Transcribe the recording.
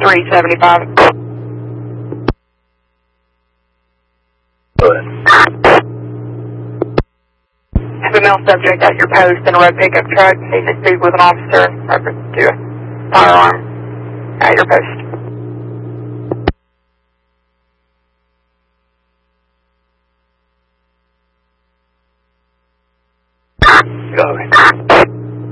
375. Have a male subject at your post in a red pickup truck. Need to speak with an officer in reference to a firearm at your post. Go ahead.